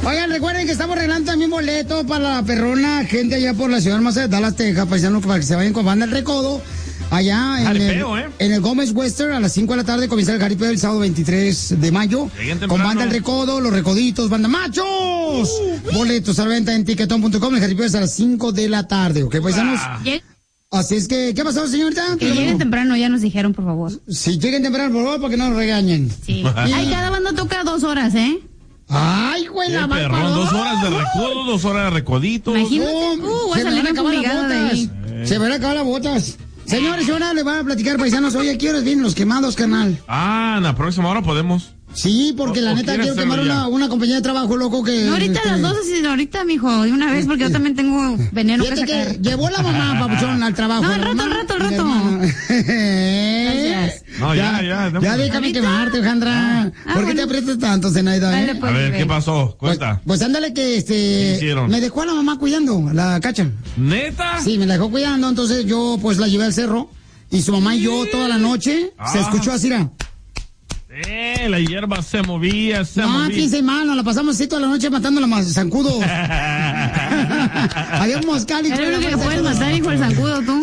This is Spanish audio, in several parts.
Oigan, recuerden que estamos regalando también boletos para la perrona, gente allá por la ciudad hermosa de Dallas, Texas, paisanos, para que se vayan con Banda El Recodo. Allá en el Gómez Western a las 5 de la tarde comienza el jaripeo el sábado 23 de mayo. Con Banda El Recodo, Los Recoditos, Banda Machos. Boletos a la venta en tiquetón.com. El jaripeo es a las 5 de la tarde, ¿ok, paisanos? Así es que, ¿qué pasó, señorita? Que lleguen temprano, ya nos dijeron, por favor. Sí, lleguen temprano, por favor, para que no nos regañen. Sí. Ay, cada banda toca 2 horas, ¿eh? Ay, güey, la perrón, 2 horas de recodo, 2 horas de recoditos. Imagínate, voy a salir bien fumigada de ahí. Se van a acabar las botas. Señores, ahora le van a platicar, paisanos. Oye, ¿a qué horas vienen los quemados, carnal? En la próxima hora podemos. Sí, porque la neta quiero quemar una compañía de trabajo, loco, que... No, ahorita a las 12, sino ahorita, mijo, de una vez, porque yo también tengo veneno que sacar. Que llevó la mamá, papuchón, al trabajo. No, al rato. Gracias. No, ya. Ya déjame quemarte, Alejandra. ¿Por qué te aprietas tanto, Zenaida? Dale, pues, a ver, ¿qué pasó? Cuenta. Pues ándale que, me dejó a la mamá cuidando, la cacha. ¿Neta? Sí, me la dejó cuidando, entonces yo, pues, la llevé al cerro. Y su mamá y yo toda la noche se escuchó así, la hierba se movía, movía. Fin de semana, la pasamos así toda la noche matando a los zancudos. Había un moscal y todo. Era lo que puedes matar, hijo, el zancudo, tú.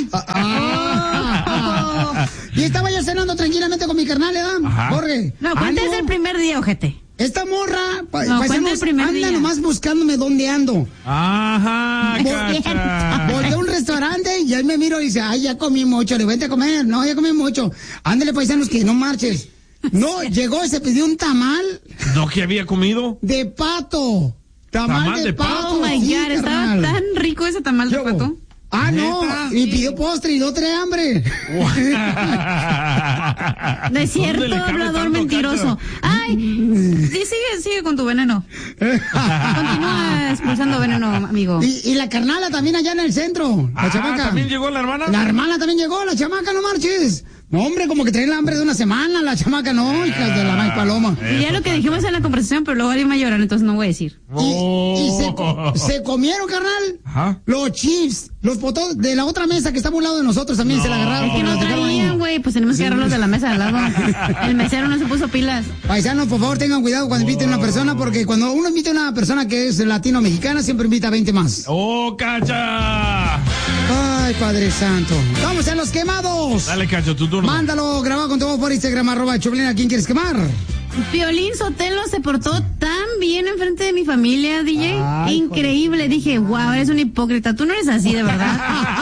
Y estaba yo cenando tranquilamente con mi carnal, Jorge. No, cuéntese el primer día, ojete. Esta morra, anda nomás buscándome dónde ando. Ajá, Voy a un restaurante y ahí me miro y dice, ay, ya comí mucho, le vente a comer. No, ya comí mucho. Ándale, paisanos, que no marches. No, llegó y se pidió un tamal. ¿No que había comido? De pato. Tamal de pato. Oh my God, estaba tan rico ese tamal de pato. No, y pidió postre y no trae hambre. No es cierto, hablador mentiroso. Ay, sigue con tu veneno. Continúa expulsando veneno, amigo. Y la carnala también allá en el centro, la chamaca. ¿También llegó la hermana? La hermana también llegó, la chamaca, no marches. No, hombre, como que traen la hambre de una semana, la chamaca, no, hijas de la maíz paloma. Y ya lo que dijimos en la conversación, pero luego alguien va a llorar, entonces no voy a decir. Y se comieron, carnal, los chips, los potos de la otra mesa que está a un lado de nosotros también se la agarraron. Es que no traían, güey, pues tenemos que agarrarlos de la mesa de al lado. El mesero no se puso pilas. Paisanos, por favor, tengan cuidado cuando inviten a una persona, porque cuando uno invita a una persona que es latino-mexicana, siempre invita a 20 más. ¡Oh, Cacha! Ay, Padre Santo. ¡Vamos a los quemados! Dale, Cacho, tu turno. Mándalo grabado con tu voz por Instagram, @Choplin. ¿A quién quieres quemar? Piolín Sotelo se portó tan bien enfrente de mi familia, DJ. Ay, increíble. Dije, wow, eres un hipócrita. Tú no eres así, de verdad.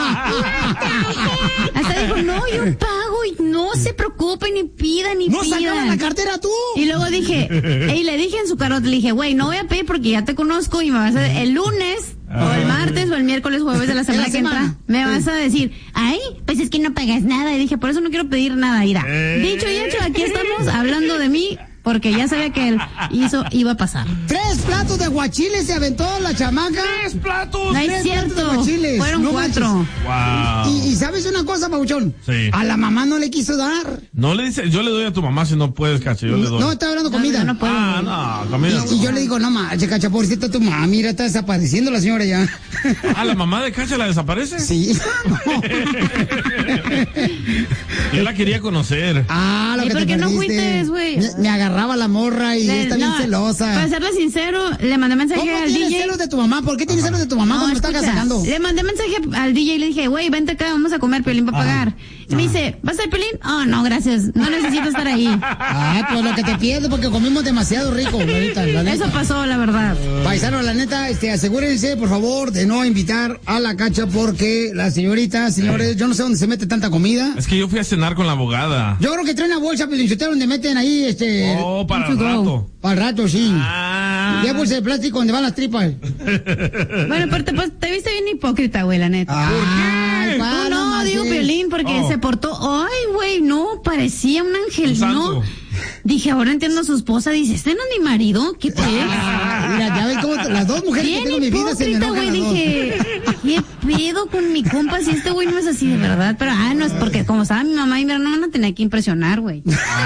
Hasta dijo, no, yo pago y no se preocupen ni pidan ni pidan. ¿No sacaban la cartera tú? Y luego dije, y le dije en su carota, le dije, güey, no voy a pedir porque ya te conozco y me vas a el lunes o el martes o el miércoles, jueves de la semana que entra, me vas a decir, ay, pues es que no pagas nada. Y dije, por eso no quiero pedir nada, Ira. Dicho y hecho, aquí estamos hablando de mí, porque ya sabía que él iba a pasar. 3 platos de guachiles se aventó la chamaca. 3 platos. No es cierto. Fueron 4. Wow. Y ¿sabes una cosa, Pauchón? Sí. A la mamá no le quiso dar. No le dice, yo le doy a tu mamá si no puedes, Cacha, yo le doy. No, está hablando comida. No puedo. No, comida. Y yo le digo, no manches, Cacha, pobrecita tu mamá, mira, está desapareciendo la señora ya. ¿La mamá de Cacha la desaparece? Sí. Yo la quería conocer. Lo ¿Y que por te qué no perdiste. fuiste, güey? Me agarraba la morra y está bien celosa. Para serle sincero, le mandé mensaje al DJ. ¿Cómo tienes celos de tu mamá? ¿Por qué tienes celos de tu mamá cuando estás sacando? Le mandé mensaje al DJ y le dije, güey, vente acá, vamos a comer, Piolín va a pagar. Y me dice, ¿vas a ser Piolín? Oh, no, gracias, no necesito estar ahí. Pues lo que te pierdes porque comimos demasiado rico ahorita, la neta. Eso pasó, la verdad. Paisano, la neta, asegúrense, por favor, de no invitar a la Cacha porque la señorita, señores, yo no sé dónde se mete tanta comida. Es que yo fui a cenar con la abogada. Yo creo que trae una bolsa, Piolinsotelo, donde meten ahí, para el rato. Para el rato, sí. Ya bolsa de plástico donde van las tripas. Bueno, pero te viste bien hipócrita, güey, la neta. ¿Por qué? No, digo Piolín porque se portó, ay, güey, no, parecía un ángel, no. Dije, ahora entiendo a su esposa, dice, ¿este no es mi marido? ¿Qué pues? Mira, ya ves cómo las dos mujeres que tengo en mi vida se me enojan güey, dije, ¿qué pedo con mi compa si este güey no es así de verdad? Pero, no es porque como estaba mi mamá y mi hermana tenía que impresionar, güey.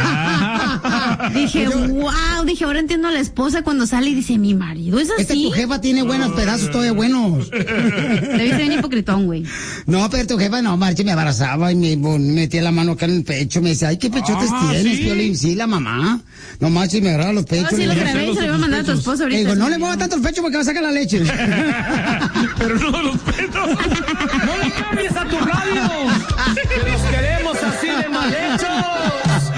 Dije, wow, dije, ahora entiendo a la esposa cuando sale y dice, mi marido es así. Tu jefa tiene buenos pedazos, todavía buenos. Te viste bien hipocritón, güey. No, pero tu jefa no, marche, me abrazaba y me metía la mano acá en el pecho, me decía, ay, qué pechotes tienes, Piolín. Sí, la mamá. No marche, me agarraba los pechos. Sí, lo grabé y se lo iba a mandar a tu esposa. esposo ahorita. Digo, no le mueva tanto el pecho porque va a sacar la leche. Pero no los pedos. ¡No le cambies a tu radio! ¡Que los queremos así de mal hechos!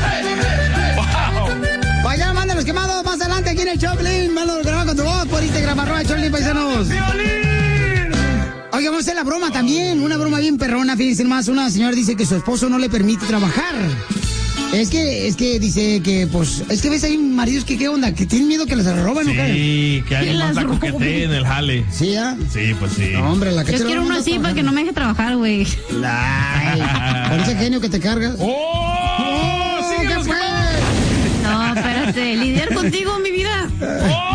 Vaya, manda los quemados más adelante aquí en el Choplin. Mándalo grabado con tu voz por Instagram, @Choplin, paisanos. Oye, vamos a hacer la broma también. Una broma bien perrona, fíjense más. Una señora dice que su esposo no le permite trabajar. Es que dice que, pues, es que ves hay maridos que, ¿qué onda? Que tienen miedo que les roben, ¿o qué? Sí, que alguien más la coquetee en el jale. ¿Sí, ya? Sí, pues sí. No, hombre, la que yo quiero uno así para que no me deje trabajar, güey. Con ese genio que te cargas. ¡Oh! ¿Qué fue? No, espérate, lidiar contigo, mi vida. ¡Oh!